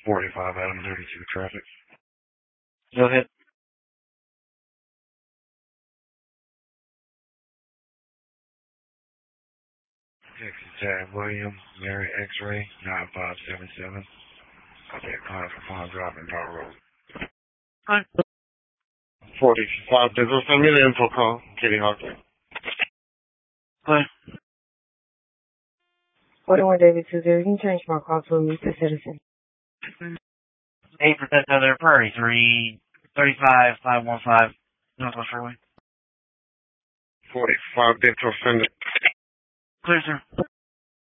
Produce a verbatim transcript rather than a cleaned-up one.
forty-five Adam thirty-two traffic. Go ahead. Texas Tag Williams, Mary X-Ray, nine five seven seven. Contact client for Palm Drive and Dart Road. Hi. forty-five Digital, send me the info call. Kitty Hawk. Hi. forty-one David two zero, you can change my call to a mutual citizen. eight percent other Prairie, three thirty-five five one five Northwest Freeway. forty-five Digital, send it. Clear, sir.